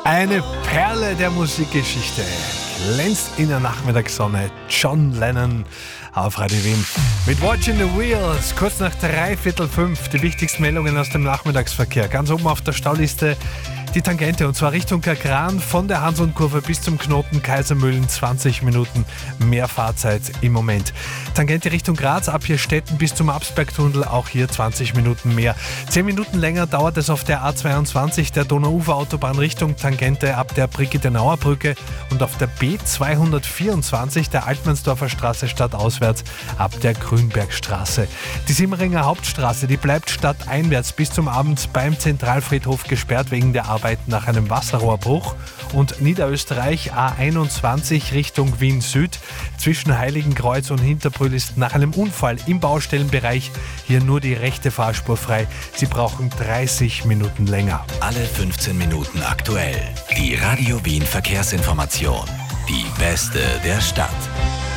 Eine Perle der Musikgeschichte. Glänzt in der Nachmittagssonne. John Lennon auf Radio Wien. Mit Watching the Wheels. Kurz nach 5:45 die wichtigsten Meldungen aus dem Nachmittagsverkehr. Ganz oben auf der Stauliste die Tangente, und zwar Richtung Kagran von der Hansl-Kurve bis zum Knoten Kaisermühlen. 20 Minuten mehr Fahrzeit im Moment. Tangente Richtung Graz ab hier Stetten bis zum Absbergtunnel, auch hier 20 Minuten mehr. 10 Minuten länger dauert es auf der A22 der Donauufer-Autobahn Richtung Tangente ab der Brigittenauer Brücke und auf der B224 der Altmannsdorfer Straße stadtauswärts ab der Grünbergstraße. Die Simmeringer Hauptstraße, die bleibt stadteinwärts bis zum Abend beim Zentralfriedhof gesperrt wegen der Arbeit nach einem Wasserrohrbruch. Und Niederösterreich A21 Richtung Wien Süd zwischen Heiligenkreuz und Hinterbrühl ist nach einem Unfall im Baustellenbereich hier nur die rechte Fahrspur frei. Sie brauchen 30 Minuten länger. Alle 15 Minuten aktuell. Die Radio Wien Verkehrsinformation. Die beste der Stadt.